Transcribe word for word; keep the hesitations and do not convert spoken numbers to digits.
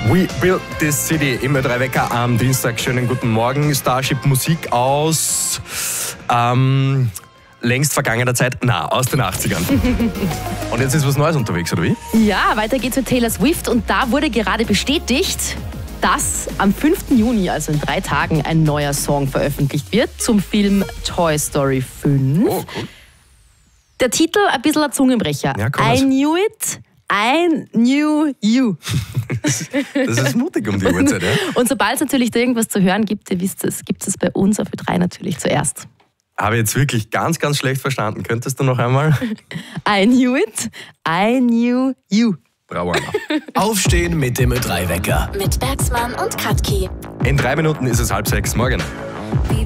We Built This City im Ö drei Wecker am Dienstag. Schönen guten Morgen. Starship Musik aus ähm, längst vergangener Zeit, na, aus den achtzigern. Und jetzt ist was Neues unterwegs, oder wie? Ja, weiter geht's mit Taylor Swift und da wurde gerade bestätigt, dass am fünften Juni, also in drei Tagen, ein neuer Song veröffentlicht wird zum Film Toy Story fünf. Oh, cool. Der Titel, ein bisschen ein Zungenbrecher. Ja, komm, I also. knew it, I knew you. Das ist mutig um die Uhrzeit, ja? Und sobald es natürlich da irgendwas zu hören gibt, ihr wisst es, gibt es bei uns auf Ö drei natürlich zuerst. Habe ich jetzt wirklich ganz, ganz schlecht verstanden. Könntest du noch einmal? I knew it, I knew you. Bravo, Anna. Aufstehen mit dem Ö drei Wecker. Mit Bergsmann und Katki. In drei Minuten ist es halb sechs. Morgen. Wie